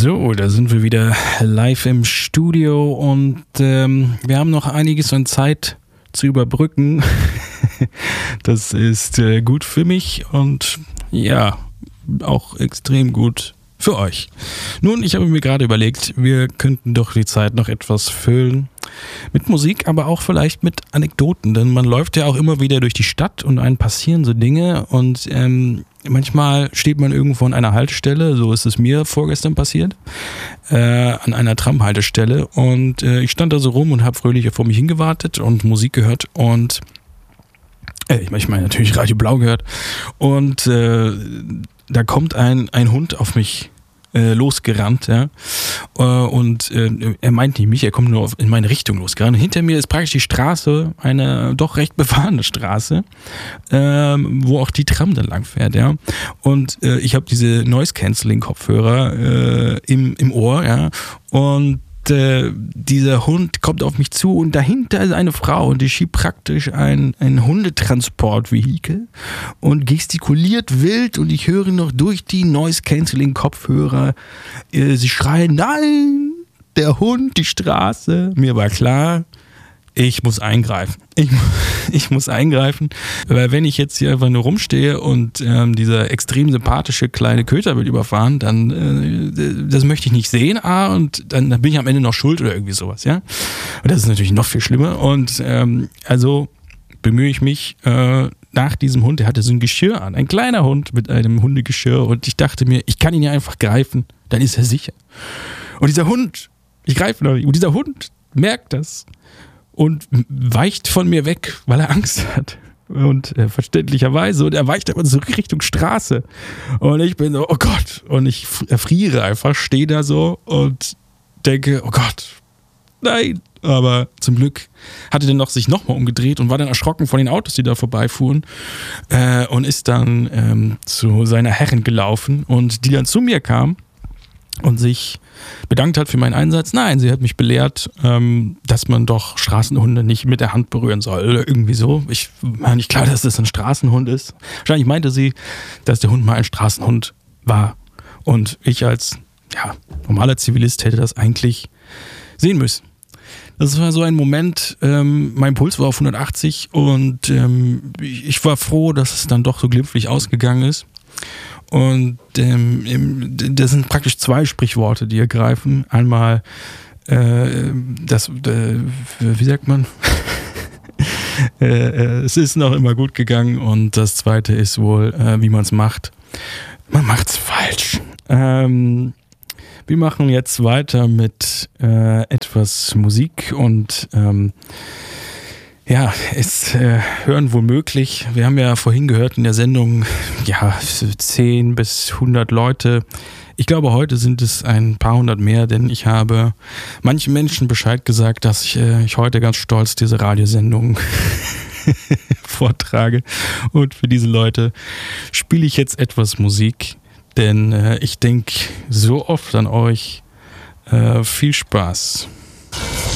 So, da sind wir wieder live im Studio und wir haben noch einiges an Zeit zu überbrücken. Das ist gut für mich und ja, auch extrem gut für euch. Nun, ich habe mir gerade überlegt, wir könnten doch die Zeit noch etwas füllen mit Musik, aber auch vielleicht mit Anekdoten, denn man läuft ja auch immer wieder durch die Stadt und einem passieren so Dinge und manchmal steht man irgendwo an einer Haltestelle, so ist es mir vorgestern passiert, an einer Tramhaltestelle und ich stand da so rum und habe fröhlich vor mich hingewartet und Musik gehört und ich meine natürlich Radio Blau gehört und da kommt ein Hund auf mich losgerannt, ja. Und er meint nicht mich, er kommt nur in meine Richtung losgerannt. Hinter mir ist praktisch die Straße, eine doch recht befahrene Straße, wo auch die Tram dann lang fährt, ja. Und ich habe diese Noise-Canceling-Kopfhörer im Ohr, ja. Und dieser Hund kommt auf mich zu und dahinter ist eine Frau und die schiebt praktisch ein Hundetransportvehikel und gestikuliert wild und ich höre noch durch die Noise-Canceling-Kopfhörer sie schreien, nein, der Hund, die Straße. Mir war klar, ich muss eingreifen. Ich muss eingreifen, weil wenn ich jetzt hier einfach nur rumstehe und dieser extrem sympathische kleine Köter wird überfahren, dann das möchte ich nicht sehen, und dann bin ich am Ende noch schuld oder irgendwie sowas, ja. Und das ist natürlich noch viel schlimmer und also bemühe ich mich nach diesem Hund, der hatte so ein Geschirr an, ein kleiner Hund mit einem Hundegeschirr und ich dachte mir, ich kann ihn ja einfach greifen, dann ist er sicher. Und dieser Hund, ich greife noch nicht, und dieser Hund merkt das und weicht von mir weg, weil er Angst hat. Und verständlicherweise. Und er weicht aber zurück Richtung Straße. Und ich bin so, oh Gott. Und ich erfriere einfach, stehe da so und denke, oh Gott, nein. Aber zum Glück hatte er sich nochmal umgedreht und war dann erschrocken von den Autos, die da vorbeifuhren. Und ist dann zu seiner Herrin gelaufen und die dann zu mir kam und sich bedankt hat für meinen Einsatz. Nein, sie hat mich belehrt, dass man doch Straßenhunde nicht mit der Hand berühren soll oder irgendwie so. Ich war nicht klar, dass das ein Straßenhund ist. Wahrscheinlich meinte sie, dass der Hund mal ein Straßenhund war. Und ich als normaler Zivilist hätte das eigentlich sehen müssen. Das war so ein Moment, mein Puls war auf 180 und ich war froh, dass es dann doch so glimpflich ausgegangen ist. Und das sind praktisch zwei Sprichworte, die hier greifen. Einmal wie sagt man? Es ist noch immer gut gegangen und das zweite ist wohl, wie man es macht. Man macht's falsch. Wir machen jetzt weiter mit etwas Musik und es hören womöglich, wir haben ja vorhin gehört in der Sendung, 10 bis 100 Leute. Ich glaube, heute sind es ein paar hundert mehr, denn ich habe manchen Menschen Bescheid gesagt, dass ich heute ganz stolz diese Radiosendung vortrage. Und für diese Leute spiele ich jetzt etwas Musik, denn ich denke so oft an euch. Viel Spaß.